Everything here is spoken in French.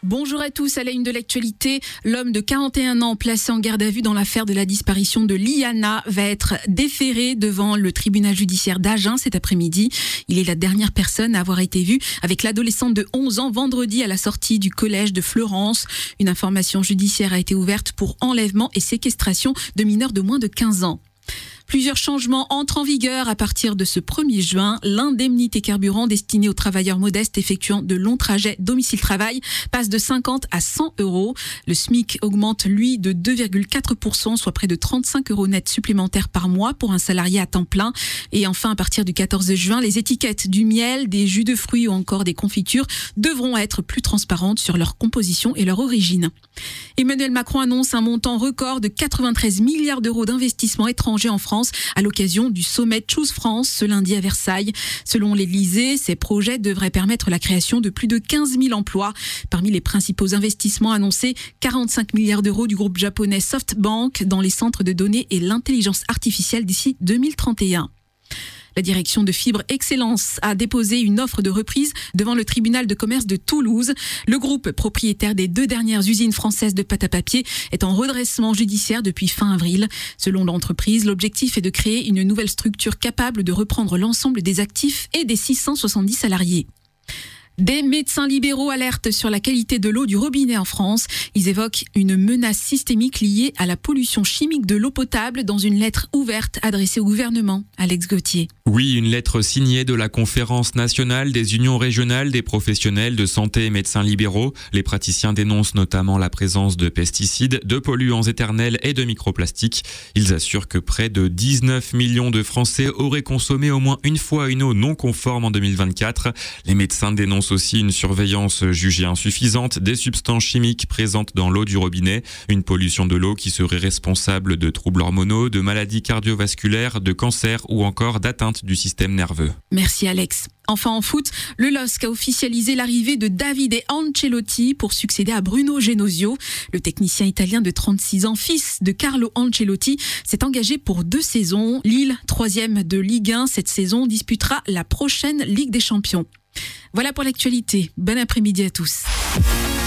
Bonjour à tous, à la une de l'actualité, l'homme de 41 ans placé en garde à vue dans l'affaire de la disparition de Liana va être déféré devant le tribunal judiciaire d'Agen cet après-midi. Il est la dernière personne à avoir été vue avec l'adolescente de 11 ans vendredi à la sortie du collège de Fleurance. Une information judiciaire a été ouverte pour enlèvement et séquestration de mineurs de moins de 15 ans. Plusieurs changements entrent en vigueur à partir de ce 1er juin. L'indemnité carburant destinée aux travailleurs modestes effectuant de longs trajets domicile-travail passe de 50 à 100 euros. Le SMIC augmente, lui, de 2,4%, soit près de 35 euros net supplémentaires par mois pour un salarié à temps plein. Et enfin, à partir du 14 juin, les étiquettes du miel, des jus de fruits ou encore des confitures devront être plus transparentes sur leur composition et leur origine. Emmanuel Macron annonce un montant record de 93 milliards d'euros d'investissements étrangers en France à l'occasion du sommet Choose France ce lundi à Versailles. Selon l'Élysée, ces projets devraient permettre la création de plus de 15 000 emplois. Parmi les principaux investissements annoncés, 45 milliards d'euros du groupe japonais SoftBank dans les centres de données et l'intelligence artificielle d'ici 2031. La direction de Fibre Excellence a déposé une offre de reprise devant le tribunal de commerce de Toulouse. Le groupe propriétaire des 2 dernières usines françaises de pâte à papier est en redressement judiciaire depuis fin avril. Selon l'entreprise, l'objectif est de créer une nouvelle structure capable de reprendre l'ensemble des actifs et des 670 salariés. Des médecins libéraux alertent sur la qualité de l'eau du robinet en France. Ils évoquent une menace systémique liée à la pollution chimique de l'eau potable dans une lettre ouverte adressée au gouvernement. Alex Gauthier. Oui, une lettre signée de la Conférence nationale des unions régionales des professionnels de santé et médecins libéraux. Les praticiens dénoncent notamment la présence de pesticides, de polluants éternels et de microplastiques. Ils assurent que près de 19 millions de Français auraient consommé au moins une fois une eau non conforme en 2024. Les médecins dénoncent aussi une surveillance jugée insuffisante des substances chimiques présentes dans l'eau du robinet, une pollution de l'eau qui serait responsable de troubles hormonaux, de maladies cardiovasculaires, de cancers ou encore d'atteintes du système nerveux. Merci Alex. Enfin en foot, le LOSC a officialisé l'arrivée de Davide Ancelotti pour succéder à Bruno Genesio. Le technicien italien de 36 ans, fils de Carlo Ancelotti, s'est engagé pour 2 saisons. Lille, 3e de Ligue 1 cette saison, disputera la prochaine Ligue des Champions. Voilà pour l'actualité. Bon après-midi à tous.